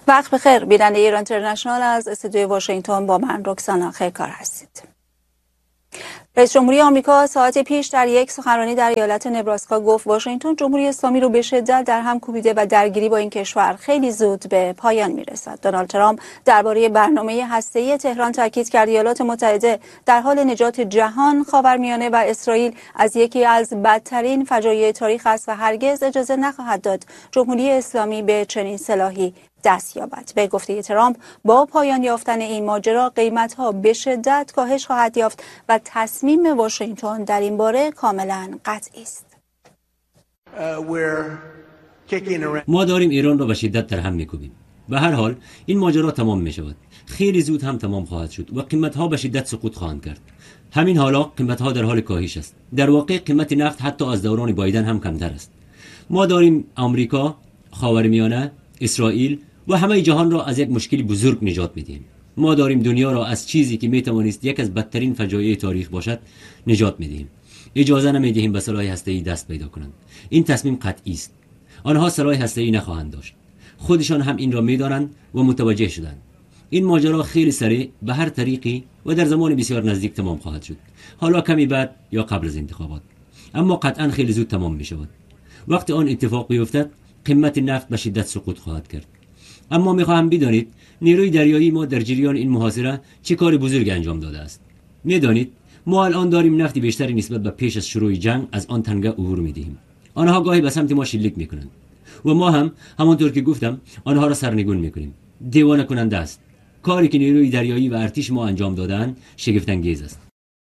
وقت بخیر بیننده ایران اینترنشنال از استودیوی واشنگتن، با من رکسانا خیرکار هستید. رئیس جمهوری آمریکا ساعتی پیش در یک سخنرانی در ایالت نبراسکا گفت واشنگتن جمهوری اسلامی رو به شدت در هم کوبیده و درگیری با این کشور خیلی زود به پایان میرسد. دونالد ترامپ درباره برنامه هسته‌ای تهران تاکید کرد ایالات متحده در حال نجات جهان، خاورمیانه و اسرائیل از یکی از بدترین فجایع تاریخ است و هرگز اجازه نخواهد داد جمهوری اسلامی به چنین سلاحی دست یابد. به گفته ترامپ با پایان یافتن این ماجرا قیمت‌ها به شدت کاهش خواهد یافت و تصمیم واشنگتن در این باره کاملا قطعی است. ما داریم ایران را به شدت در هم می‌کوبیم. به هر حال این ماجرا تمام می‌شود. خیلی زود هم تمام خواهد شد و قیمت‌ها به شدت سقوط خواهند کرد. همین حالا قیمت‌ها در حال کاهش است. در واقع قیمت نفت حتی از دوران بایدن هم کمتر است. ما داریم آمریکا، خاورمیانه، اسرائیل و همه جهان را از یک مشکل بزرگ نجات میدیم. ما داریم دنیا را از چیزی که میتوانست یک از بدترین فجایع تاریخ باشد نجات میدیم. اجازه نمیدهیم به سلاح هسته‌ای دست پیدا کنند. این تصمیم قطعی است. آنها سلاح هسته‌ای نخواهند داشت. خودشان هم این را میدانند و متوجه شدند. این ماجرا خیلی سریع به هر طریقی و در زمان بسیار نزدیک تمام خواهد شد. حالا کمی بعد یا قبل از انتخابات. اما قطعا خیلی زود تمام می شود. وقتی آن اتفاق بیفتد قیمت نفت به شدت سقوط خواهد کرد. اما میخواهم بدانید نیروی دریایی ما در جریان این محاصره چه کار بزرگ انجام داده است. میدانید ما الان داریم نفت بیشتری نسبت به پیش از شروع جنگ از آن تنگه عبور میدهیم. آنها گاهی به سمت ما شلیک میکنند و ما هم همانطور که گفتم آنها را سرنگون میکنیم. دیوانه کننده است. کاری که نیروی دریایی و ارتش ما انجام دادند شگفت انگیز است.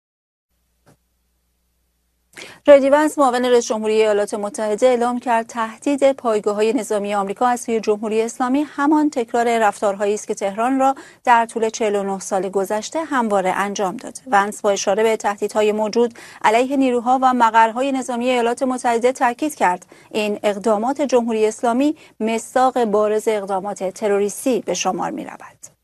جی وانس معاون رئیس جمهوری ایالات متحده اعلام کرد تهدید پایگاه‌های نظامی آمریکا از سوی جمهوری اسلامی همان تکرار رفتارهایی است که تهران را در طول 49 سال گذشته همواره انجام داد. وانس با اشاره به تهدیدهای موجود علیه نیروها و مقرهای نظامی ایالات متحده تاکید کرد این اقدامات جمهوری اسلامی مصداق بارز اقدامات تروریستی به شمار می‌رود.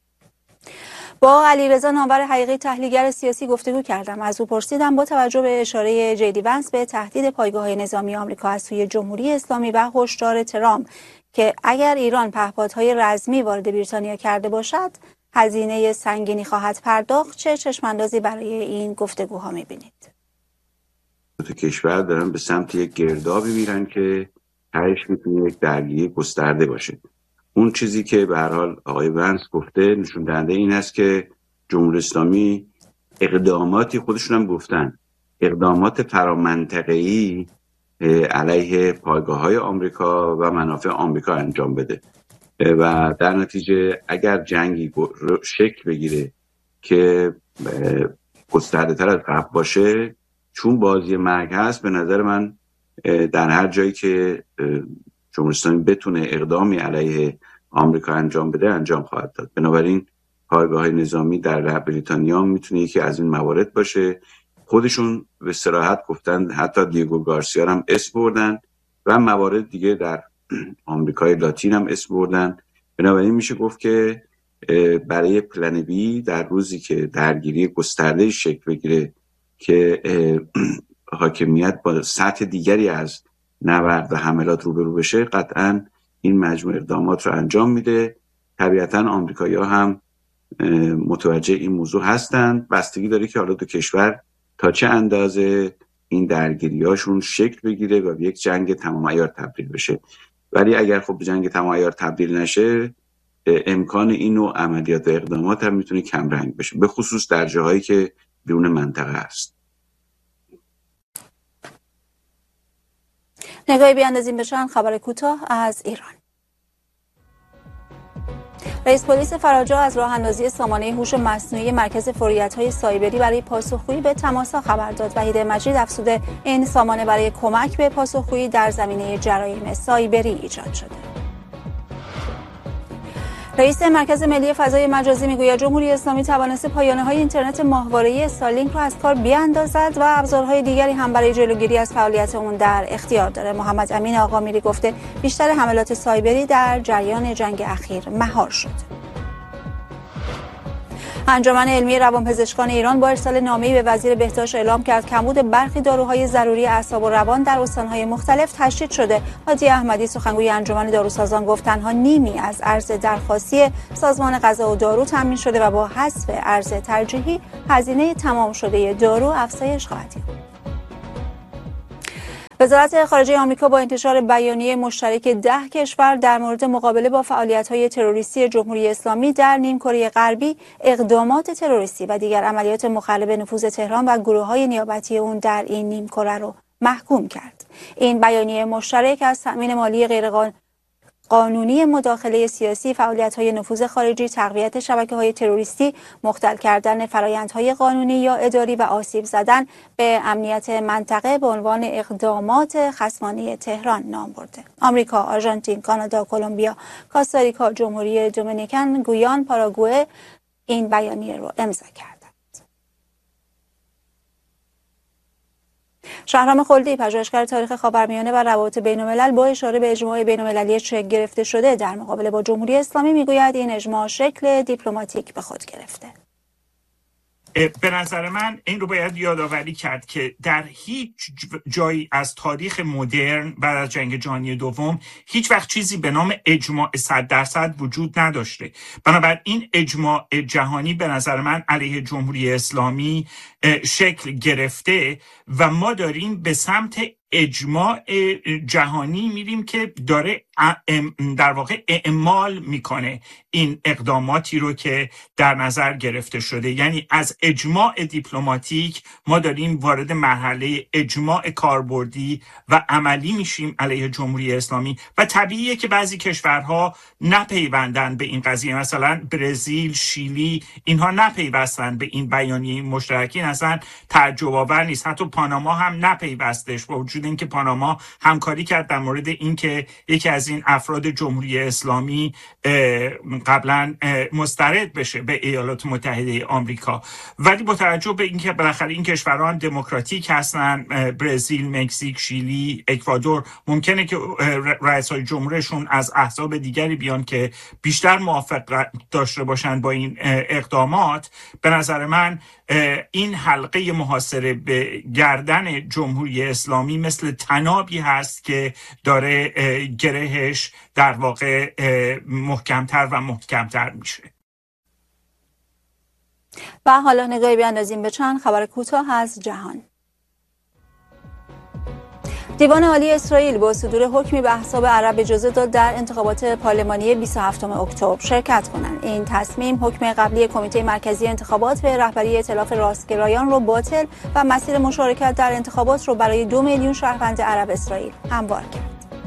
با علیرضا نامور حقیقی تحلیلگر سیاسی گفتگو کردم. از او پرسیدم با توجه به اشاره جی وانس به تهدید پایگاه‌های نظامی آمریکا از سوی جمهوری اسلامی و هشدار ترامپ که اگر ایران پهپادهای رزمی وارد بریتانیا کرده باشد هزینه سنگینی خواهد پرداخت، چه چشماندازی برای این گفتگوها می‌بینید؟ دو کشور دارن به سمت یک گردابی میرن که تهش میتونه یک درگیری گسترده باشه. اون چیزی که به هر حال آقای وانس گفته نشون دهنده این است که جمهوری اسلامی اقداماتی خودشون هم گفتن اقدامات فرامنطقه‌ای علیه پایگاه‌های آمریکا و منافع آمریکا انجام بده و در نتیجه اگر جنگی شکل بگیره که گسترده‌تر از قبل باشه، چون بازی مرگ هست، به نظر من در هر جایی که جمهوری اسلامی بتونه اقدامی علیه آمریکا انجام بده انجام خواهد داد. بنابراین پایگاه‌های نظامی در بریتانیا میتونه یکی از این موارد باشه. خودشون به صراحت گفتن، حتی دیگو گارسیا هم اسم بردن و موارد دیگه در آمریکای لاتین هم اسم بردن. بنابراین میشه گفت که برای پلن بی در روزی که درگیری گسترده شکل بگیره که حاکمیت با سطح دیگری از نبرد و حملات روبرو بشه، قطعاً این مجموعه اقدامات رو انجام میده. طبیعتاً آمریکایی‌ها هم متوجه این موضوع هستند. بستگی داره که حالا دو کشور تا چه اندازه این درگیری‌هاشون شکل بگیره و به یک جنگ تمام عیار تبدیل بشه. ولی اگر خب به جنگ تمام عیار تبدیل نشه، امکان این نوع عملیات و اقدامات هم میتونه کم رنگ بشه، به خصوص در جاهایی که بیرون منطقه هست. نگاهی بیاندازیم به چند خبر کوتاه از ایران. رئیس پلیس فراجا از راه اندازی سامانه هوش مصنوعی مرکز فوریت‌های سایبری برای پاسخگویی به تماس‌ها خبر داد. وحید مجید افزوده این سامانه برای کمک به پاسخگویی در زمینه جرایم سایبری ایجاد شده. رئیس مرکز ملی فضای مجازی میگوید جمهوری اسلامی توانسته پایانه‌های اینترنت ماهواره‌ای استارلینک را از کار بیاندازد و ابزارهای دیگری هم برای جلوگیری از فعالیت اون در اختیار داره. محمد امین آقامیری گفته بیشتر حملات سایبری در جریان جنگ اخیر مهار شد. انجمن علمی روانپزشکان ایران با ارسال نامه‌ای به وزیر بهداشت اعلام کرد کمبود برخی داروهای ضروری اعصاب و روان در استان‌های مختلف تشدید شده. هادی احمدی سخنگوی انجمن داروسازان گفت تنها نیمی از ارز درخواستی سازمان غذا و دارو تامین شده و با حذف ارز ترجیحی هزینه تمام شده دارو افزایش خواهد یافت. وزارت خارجه آمریکا با انتشار بیانیه مشترک 10 کشور در مورد مقابله با فعالیت‌های تروریستی جمهوری اسلامی در نیمکره غربی، اقدامات تروریستی و دیگر عملیات مخرب به نفوذ تهران و گروه‌های نیابتی اون در این نیمکره را محکوم کرد. این بیانیه مشترک از تأمین مالی قانونی مداخله سیاسی، فعالیت‌های نفوذ خارجی، تقویت شبکه‌های تروریستی، مختل کردن فرآیندهای قانونی یا اداری و آسیب زدن به امنیت منطقه به عنوان اقدامات خصمانه تهران نام برده. آمریکا، آرژانتین، کانادا، کلمبیا، کوستاریکا، جمهوری دومینیکن، گویان، پاراگوئه این بیانیه را امضا کرد. شهرام خلدی، پژوهشگر تاریخ خاورمیانه و روابط بین‌الملل، با اشاره به اجماع بین‌المللی شکل گرفته شده در مقابله با جمهوری اسلامی میگوید این اجماع شکل دیپلماتیک به خود گرفته. به نظر من این رو باید یادآوری کرد که در هیچ جایی از تاریخ مدرن بعد از جنگ جهانی دوم هیچ وقت چیزی به نام اجماع 100% وجود نداشته. بنابراین اجماع جهانی به نظر من علیه جمهوری اسلامی شکل گرفته و ما داریم به سمت اجماع جهانی میریم که داره در واقع اعمال میکنه این اقداماتی رو که در نظر گرفته شده. یعنی از اجماع دیپلماتیک ما داریم وارد مرحله اجماع کاربردی و عملی میشیم علیه جمهوری اسلامی و طبیعیه که بعضی کشورها نپیوندن به این قضیه، مثلا برزیل، شیلی، اینها نپیوستن به این بیانیه مشترکی، اصلا تعجب آور نیست. حتی پاناما هم نپیوستش، با وجود اینکه پاناما همکاری کرد در مورد اینکه یکی از این افراد جمهوری اسلامی قبلا مسترد بشه به ایالات متحده آمریکا. ولی با توجه به اینکه بالاخره این کشورها هم دموکراتیک هستن، برزیل، مکزیک، شیلی، اکوادور، ممکنه که رئیسای جمهورشون از احزاب دیگری بیان که بیشتر موافق داشته باشن با این اقدامات. به نظر من این حلقه محاصره به گردن جمهوری اسلامی مثل طنابی هست که داره گرهش در واقع محکمتر و محکمتر میشه. و حالا نگاهی بیاندازیم به چند خبر کوتاه از جهان. دیوان عالی اسرائیل با صدور حکمی به احزاب عرب اجازه داد در انتخابات پارلمانی 27 اکتبر شرکت کنند. این تصمیم حکم قبلی کمیته مرکزی انتخابات به رهبری ائتلاف راستگرایان را باطل و مسیر مشارکت در انتخابات را برای 2 میلیون شهروند عرب اسرائیل هموار کرد.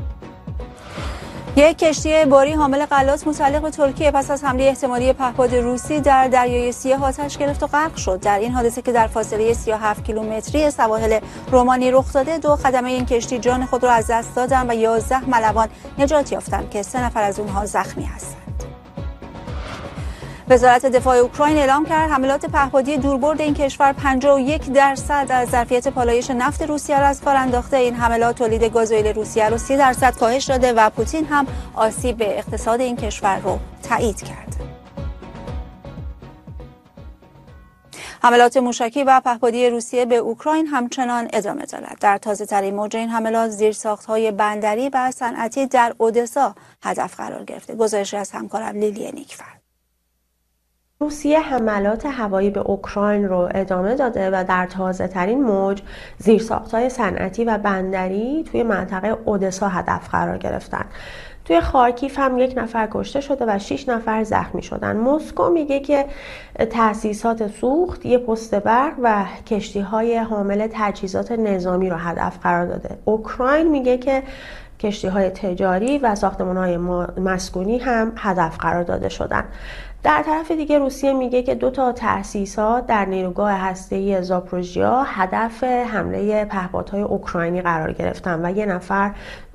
یک کشتی باری حامل غلات متعلق به ترکیه پس از حمله احتمالی پهپاد روسی در دریای سیاه آتش گرفت و غرق شد. در این حادثه که در فاصله 37 کیلومتری سواحل رومانی رخ داده، 2 خدمه این کشتی جان خود را از دست دادند و 11 ملوان نجات یافتند که 3 نفر از اونها زخمی هستند. وزارت دفاع اوکراین اعلام کرد حملات پهپادی دوربرد این کشور 51% از ظرفیت پالایش نفت روسیه را از کار انداخته. این حملات تولید گازوئیل روسیه را 30% کاهش داده و پوتین هم آسیب به اقتصاد این کشور را تایید کرد. حملات موشکی و پهپادی روسیه به اوکراین همچنان ادامه دارد. در تازه‌ترین موج این حملات زیرساخت‌های بندری و صنعتی در اودسا هدف قرار گرفته. گزارشی از همکارم لیلی نیکفر. روسیه حملات هوایی به اوکراین رو ادامه داده و در تازه‌ترین موج زیرساخت‌های صنعتی و بندری توی منطقه اودسا هدف قرار گرفتن. توی خارکیف هم 1 نفر کشته شده و 6 نفر زخمی شدن. مسکو میگه که تأسیسات سوخت، یه پست برق و کشتی‌های حامل تجهیزات نظامی رو هدف قرار داده. اوکراین میگه که کشتی‌های تجاری و ساختمان‌های مسکونی هم هدف قرار داده شدن. در طرف دیگه روسیه میگه که 2 تأسیسات در نیروگاه هسته‌ای زاپروژیا هدف حمله پهپادهای اوکراینی قرار گرفتن و 1 نفر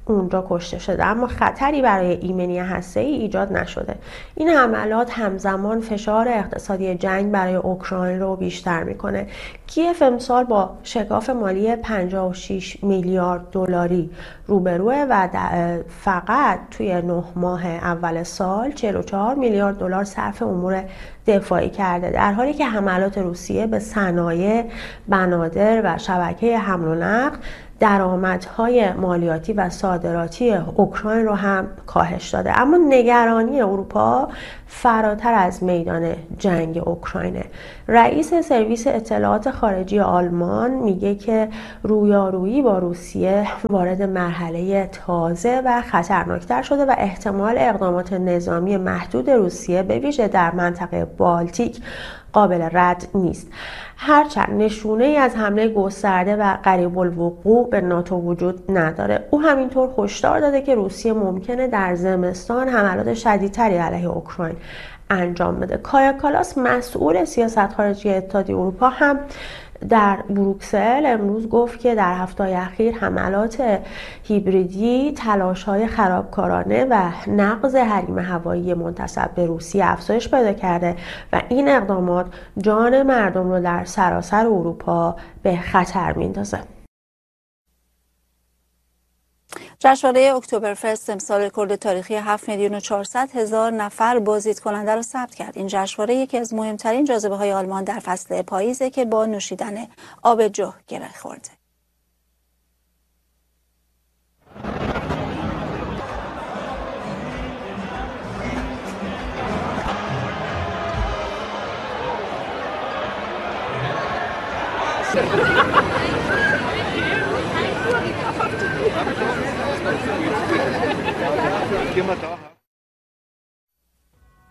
اونجا کشته شده، اما خطری برای ایمنی هسته‌ای ایجاد نشده. این حملات همزمان فشار اقتصادی جنگ برای اوکراین رو بیشتر میکنه. کیف امسال با شکاف مالی 56 میلیارد دلاری روبروه و فقط توی 9 ماه اول سال 44 میلیارد دلار صرف امور دفاعی کرده، در حالی که حملات روسیه به صنایع، بنادر و شبکه حمل و نقل درآمدهای مالیاتی و صادراتی اوکراین رو هم کاهش داده. اما نگرانی اروپا فراتر از میدان جنگ اوکراینه. رئیس سرویس اطلاعات خارجی آلمان میگه که رویارویی با روسیه وارد مرحله تازه و خطرناکتر شده و احتمال اقدامات نظامی محدود روسیه به ویژه در منطقه بالتیک قابل رد نیست. هرچند نشونه ای از حمله گسترده و قریب الوقوع به ناتو وجود نداره. او همینطور هشدار داده که روسیه ممکنه در زمستان حملات شدیدتری علیه اوکراین انجام بده. کایا کالاس مسئول سیاست خارجی اتحادیه اروپا هم در بروکسل امروز گفت که در هفته‌های اخیر حملات هیبریدی، تلاش‌های خرابکارانه و نقض حریم هوایی منتسب به روسیه افزایش پیدا کرده و این اقدامات جان مردم رو در سراسر اروپا به خطر میندازه. جشنواره اکتبرفست امسال رکورد تاریخی 7,400,000 نفر بازدید کننده را ثبت کرد. این جشنواره یکی از مهمترین جاذبه‌های آلمان در فصل پاییزه که با نوشیدن آب جو گره خورده.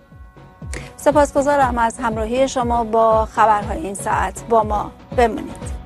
سپاسگزارم از همراهی شما با خبرهای این ساعت. با ما بمونید.